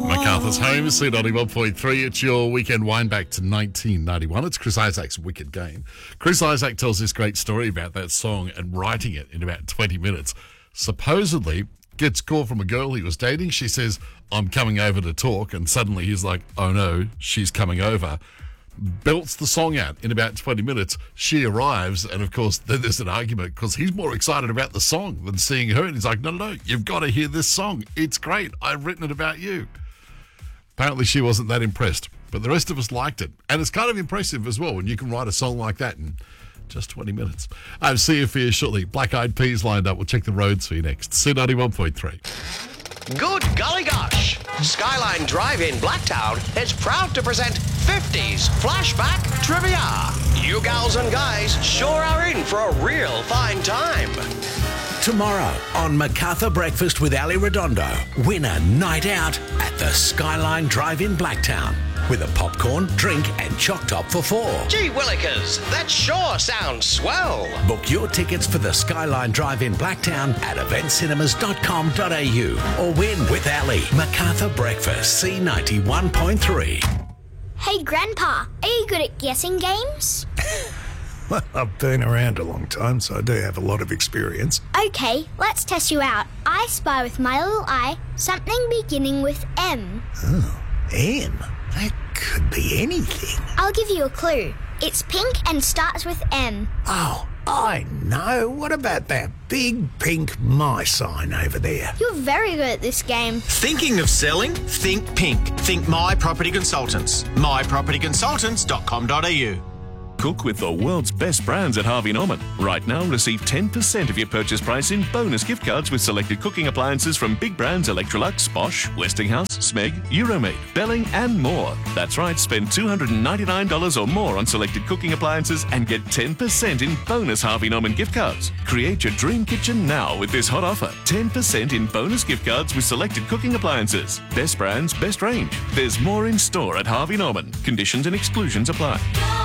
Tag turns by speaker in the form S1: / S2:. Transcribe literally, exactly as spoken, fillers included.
S1: MacArthur's Home, C ninety-one point three. It's your weekend wind back to nineteen ninety-one. It's Chris Isaac's Wicked Game. Chris Isaac tells this great story about that song and writing it in about twenty minutes. Supposedly, gets a call from a girl he was dating. She says, I'm coming over to talk. And suddenly he's like, oh no, she's coming over. Belts the song out in about twenty minutes. She arrives, and of course, then there's an argument because he's more excited about the song than seeing her. And he's like, no, no, no, you've got to hear this song. It's great. I've written it about you. Apparently, she wasn't that impressed, but the rest of us liked it. And it's kind of impressive as well when you can write a song like that in just twenty minutes. I'll see you for you shortly. Black Eyed Peas lined up. We'll check the roads for you next. C ninety-one point three.
S2: Good golly gosh! Skyline Drive-In Blacktown is proud to present fifties Flashback Trivia. You gals and guys sure are in for a real fine time.
S3: Tomorrow on MacArthur Breakfast with Ali Redondo, win a night out at the Skyline Drive-In Blacktown with a popcorn, drink and choc top for four.
S2: Gee willikers, that sure sounds swell.
S3: Book your tickets for the Skyline Drive-In Blacktown at event cinemas dot com dot a u or win with Ali. MacArthur Breakfast, C ninety-one point three.
S4: Hey, Grandpa, are you good at guessing games?
S5: Well, I've been around a long time, so I do have a lot of experience.
S4: Okay, let's test you out. I spy with my little eye something beginning with M.
S5: Oh, M? That could be anything.
S4: I'll give you a clue. It's pink and starts with M.
S5: Oh, I know. What about that big pink my sign over there?
S4: You're very good at this game.
S6: Thinking of selling? Think pink. Think My Property Consultants. my property consultants dot com dot a u.
S7: Cook with the world's best brands at Harvey Norman. Right now, receive ten percent of your purchase price in bonus gift cards with selected cooking appliances from big brands Electrolux, Bosch, Westinghouse, Smeg, Euromade, Belling and more. That's right, spend two hundred ninety-nine dollars or more on selected cooking appliances and get ten percent in bonus Harvey Norman gift cards. Create your dream kitchen now with this hot offer. ten percent in bonus gift cards with selected cooking appliances. Best brands, best range. There's more in store at Harvey Norman. Conditions and exclusions apply.